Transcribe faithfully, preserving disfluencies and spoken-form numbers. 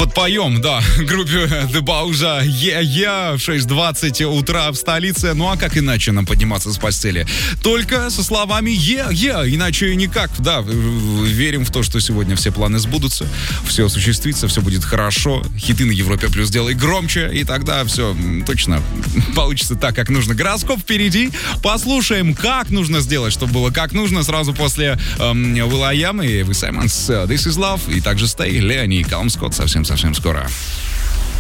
подпоем, да, группе The Bauza «Yeah-Yeah» в шесть двадцать утра в столице. Ну а как иначе нам подниматься с постели? Только со словами «Yeah-Yeah», иначе никак. Да, верим в то, что сегодня все планы сбудутся, все осуществится, все будет хорошо. Хиты на Европе плюс делай громче, и тогда все точно получится так, как нужно. Гороскоп впереди. Послушаем, как нужно сделать, чтобы было как нужно, сразу после эм, will.i.am и Вы Саймонс, This Is Love, и также Stay, Леони и Калум Скотт совсем-совсем скоро.